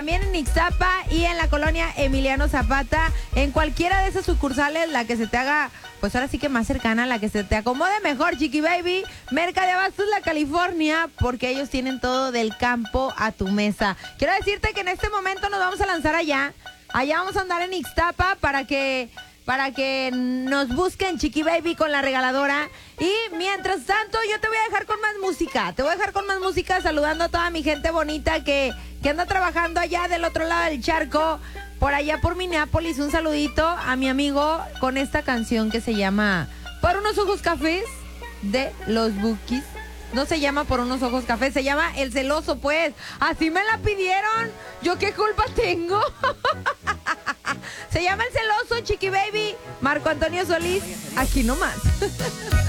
también en Ixtapa y en la colonia Emiliano Zapata. En cualquiera de esas sucursales, la que se te haga, pues ahora sí que más cercana, la que se te acomode mejor, Chiqui Baby. Merca de Abastos La California, porque ellos tienen todo del campo a tu mesa. Quiero decirte que en este momento nos vamos a lanzar allá. Allá vamos a andar en Ixtapa para que nos busquen, Chiqui Baby, con la regaladora. Y mientras tanto, yo te voy a dejar con más música. Te voy a dejar con más música saludando a toda mi gente bonita que anda trabajando allá del otro lado del charco, por allá por Minneapolis. Un saludito a mi amigo con esta canción que se llama Por unos ojos cafés de los Bukis. No se llama Por unos ojos cafés, se llama El Celoso, pues. Así me la pidieron. ¿Yo qué culpa tengo? Se llama El Celoso, Chiqui Baby. Marco Antonio Solís, aquí nomás.